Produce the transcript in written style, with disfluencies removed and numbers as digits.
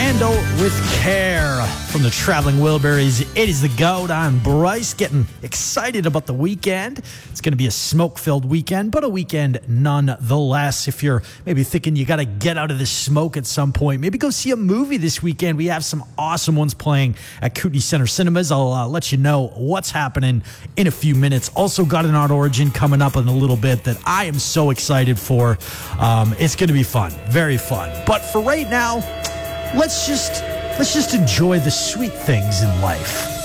Handle with Care from the Traveling Wilburys. It is the GOAT. I'm Bryce, getting excited about the weekend. It's going to be a smoke-filled weekend, but a weekend nonetheless. If you're maybe thinking you got to get out of the smoke at some point, maybe go see a movie this weekend. We have some awesome ones playing at Kootenay Center Cinemas. I'll let you know what's happening in a few minutes. Also got an Art Origin coming up in a little bit that I am so excited for. It's going to be fun, very fun. But for right now, let's just enjoy the sweet things in life.